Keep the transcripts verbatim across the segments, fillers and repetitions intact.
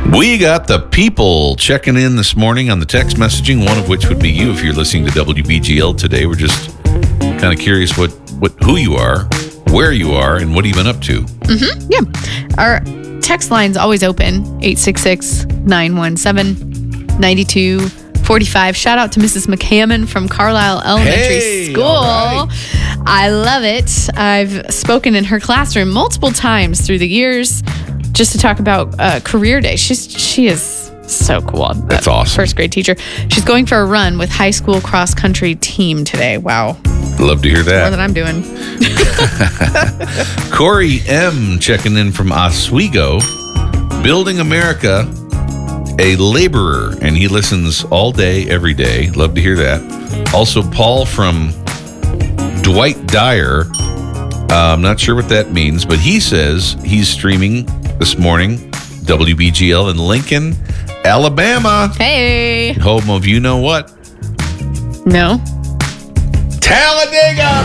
We got the people checking in this morning on the text messaging, one of which would be you if you're listening to W B G L today. We're just kind of curious what, what who you are, where you are, and what have you been up to. Mm-hmm. Yeah. Our text line's always open, eight six six, nine one seven, nine two four five. Shout out to Missus McCammon from Carlisle Elementary Hey, School. all right. I love it. I've spoken in her classroom multiple times through the years just to talk about uh, career day. She's She is so cool. That's That awesome. First grade teacher. She's going for a run with high school cross country team today. Wow. Love to hear More that. than I'm doing. Corey M. checking in from Oswego, Building America, a laborer, and he listens all day, every day. Love to hear that. Also, Paul from Dwight Dyer. Uh, I'm not sure what that means, but he says he's streaming this morning, W B G L in Lincoln, Alabama, Hey. home of you know what? No. Talladega,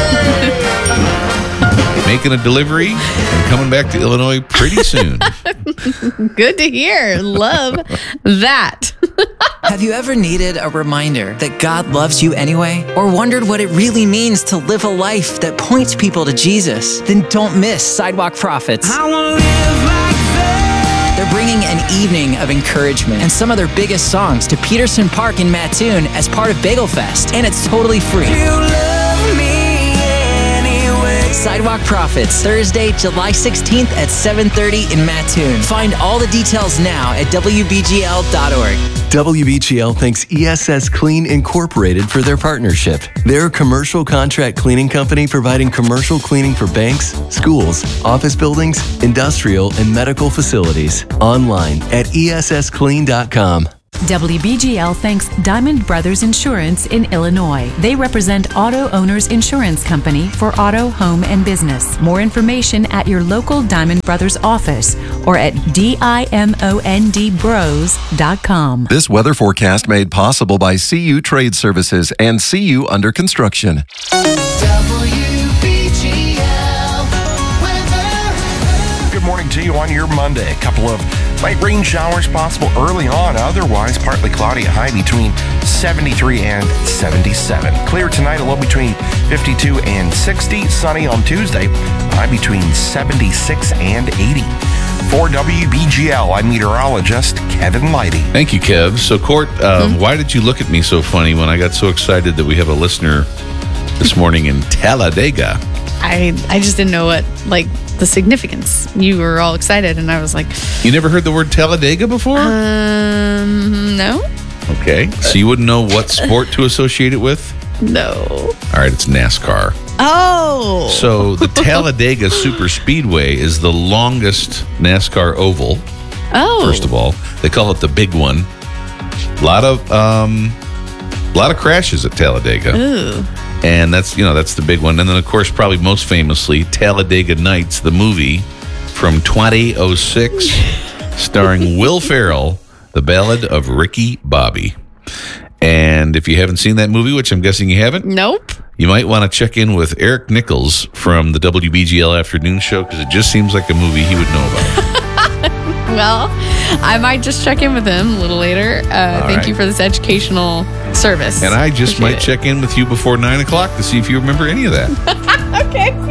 baby! Making a delivery and coming back to Illinois pretty soon. Good to hear. Love that. Have you ever needed a reminder that God loves you anyway? Or wondered what it really means to live a life that points people to Jesus? Then don't miss Sidewalk Prophets. I wanna live like that. They're bringing an evening of encouragement and some of their biggest songs to Peterson Park in Mattoon as part of Bagel Fest, and it's totally free. You love me anyway. Sidewalk Prophets, Thursday, July sixteenth at seven thirty in Mattoon. Find all the details now at W B G L dot org. W B G L thanks E S S Clean Incorporated for their partnership. They're a commercial contract cleaning company providing commercial cleaning for banks, schools, office buildings, industrial, and medical facilities. Online at E S S clean dot com. W B G L thanks Diamond Brothers Insurance in Illinois. They represent Auto Owners Insurance Company for auto, home, and business. More information at your local Diamond Brothers office or at diamond bros dot com. This weather forecast made possible by C U Trade Services and C U Under Construction. W B G L weather. Good morning to you on your Monday. A couple of light rain showers possible early on. Otherwise, partly cloudy, a high between seventy-three and seventy-seven. Clear tonight, a low between fifty-two and sixty. Sunny on Tuesday, high between seventy-six and eighty. For W B G L, I'm meteorologist Kevin Leidy. Thank you, Kev. So, Court, um, why did you look at me so funny when I got so excited that we have a listener this morning in Talladega? I I just didn't know what, like, the significance. You were all excited, and I was like, You never heard the word Talladega before? um, no, Okay. So you wouldn't know what sport to associate it with? no. All right, it's NASCAR. Oh. So the Talladega Super Speedway is the longest NASCAR oval. oh. First of all, they call it the big one. A lot of um, a lot of crashes at Talladega, Ooh. and that's you know that's the big one. And then of course, probably most famously, Talladega Nights, the movie from twenty oh six, starring Will Ferrell, the Ballad of Ricky Bobby. And if you haven't seen that movie, which I'm guessing you haven't, Nope. you might want to check in with Eric Nichols from the W B G L Afternoon Show because it just seems like a movie he would know about. Well, I might just check in with him a little later. Uh, thank right. you for this educational service. And I just Appreciate might it. check in with you before nine o'clock to see if you remember any of that. Okay.